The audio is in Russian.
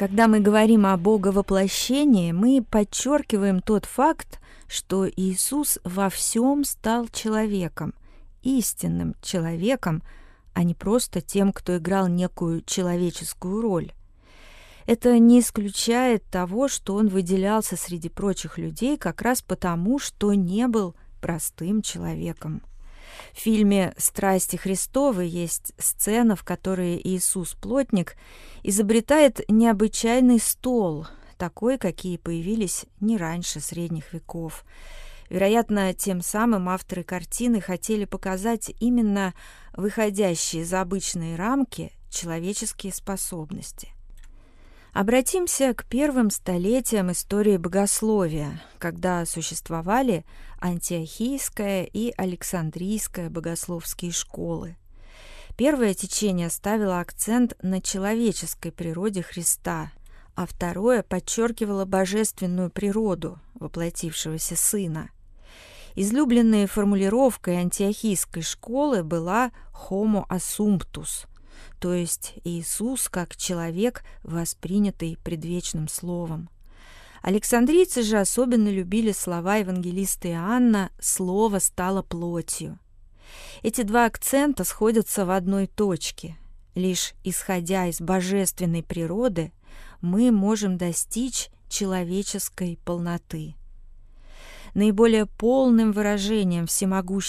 Когда мы говорим о Боговоплощении, мы подчеркиваем тот факт, что Иисус во всем стал человеком, истинным человеком, а не просто тем, кто играл некую человеческую роль. Это не исключает того, что он выделялся среди прочих людей как раз потому, что не был простым человеком. В фильме «Страсти Христовы» есть сцена, в которой Иисус-плотник изобретает необычайный стол, такой, какие появились не раньше средних веков. Вероятно, тем самым авторы картины хотели показать именно выходящие за обычные рамки человеческие способности. Обратимся к первым столетиям истории богословия, когда существовали антиохийская и александрийская богословские школы. Первое течение ставило акцент на человеческой природе Христа, а второе подчеркивало божественную природу воплотившегося Сына. Излюбленной формулировкой антиохийской школы была «homo assumptus», то есть Иисус как человек, воспринятый предвечным Словом. Александрийцы же особенно любили слова евангелиста Иоанна «Слово стало плотью». Эти два акцента сходятся в одной точке. Лишь исходя из божественной природы мы можем достичь человеческой полноты. Наиболее полным выражением всемогущества